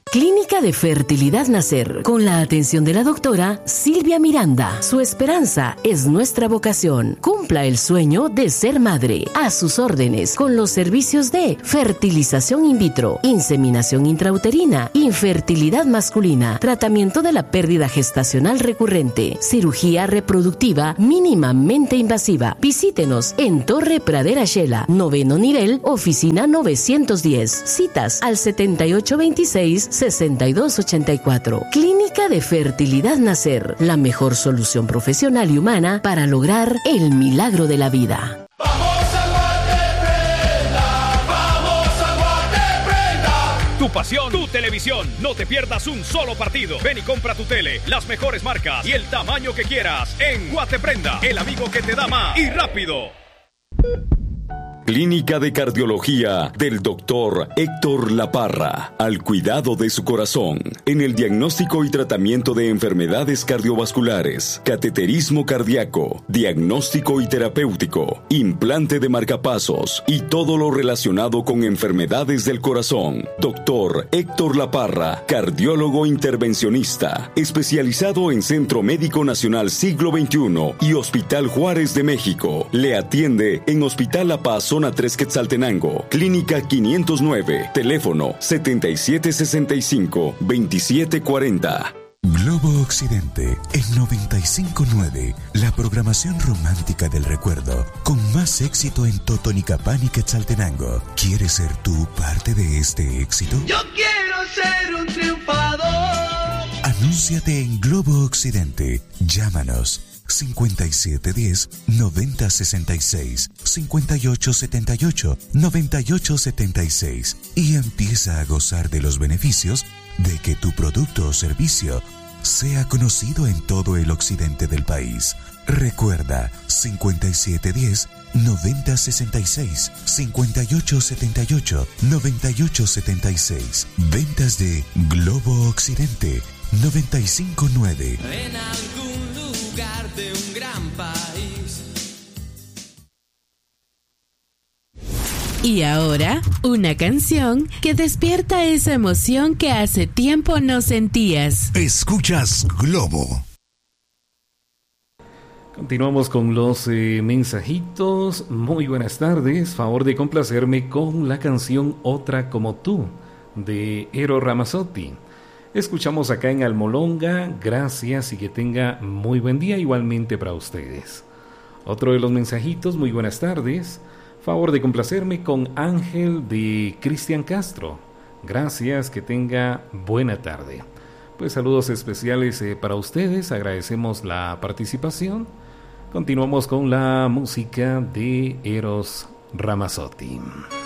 Clínica de Fertilidad Nacer, con la atención de la doctora Silvia Miranda. Su esperanza es nuestra vocación. Cumpla el sueño de ser madre. A sus órdenes, con los servicios de fertilización in vitro, inseminación intrauterina, infertilidad masculina, tratamiento de la pérdida gestacional recurrente, cirugía reproductiva mínimamente invasiva. Visítenos en Torre Pradera Shela, 9º nivel, oficina 910. Citas al 7826-6284. Clínica de Fertilidad Nacer, la mejor solución profesional y humana para lograr el milagro de la vida. Tu pasión, tu televisión. No te pierdas un solo partido. Ven y compra tu tele, las mejores marcas y el tamaño que quieras en Guateprenda, el amigo que te da más y rápido. Clínica de Cardiología del Dr. Héctor La Parra. Al cuidado de su corazón, en el diagnóstico y tratamiento de enfermedades cardiovasculares, cateterismo cardíaco, diagnóstico y terapéutico, implante de marcapasos y todo lo relacionado con enfermedades del corazón. Dr. Héctor La Parra, cardiólogo intervencionista, especializado en Centro Médico Nacional Siglo XXI y Hospital Juárez de México. Le atiende en Hospital La Paz, Zona 3 Quetzaltenango, Clínica 509, teléfono 7765-2740. Globo Occidente, el 95.9, la programación romántica del recuerdo, con más éxito en Totonicapán y Quetzaltenango. ¿Quieres ser tú parte de este éxito? ¡Yo quiero ser un triunfador! Anúnciate en Globo Occidente. Llámanos 5710-9066, 5878-9876 y empieza a gozar de los beneficios de que tu producto o servicio sea conocido en todo el occidente del país. Recuerda, 5710-9066, 5878-9876. Ventas de Globo Occidente 95.9. En algún lugar de un gran país. Y ahora, una canción que despierta esa emoción que hace tiempo no sentías. Escuchas Globo. Continuamos con los mensajitos. Muy buenas tardes. Favor de complacerme con la canción Otra como tú, de Eros Ramazzotti. Escuchamos acá en Almolonga. Gracias y que tenga muy buen día igualmente para ustedes. Otro de los mensajitos. Muy buenas tardes. Favor de complacerme con Ángel de Cristian Castro. Gracias, que tenga buena tarde. Pues saludos especiales para ustedes. Agradecemos la participación. Continuamos con la música de Eros Ramazzotti.